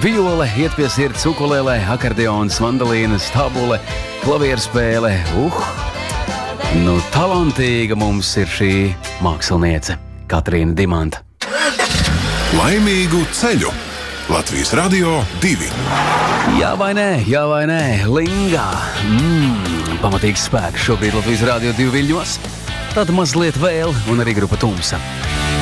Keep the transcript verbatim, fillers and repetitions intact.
viole, iet pie sirds, ukulele, akordeons, mandolīnas, tabule, klavierspēle. Uh! Nu, talantīga mums ir šī māksliniece Katrīna Dimanta. Laimīgu ceļu! Latvijas Radio divi. Jā vai nē, jā vai nē, Lingā. Mm, pamatīgs spēks šobrīd Latvijas Radio divi viļņos. Tad mazliet vēl un arī grupa Tumsa.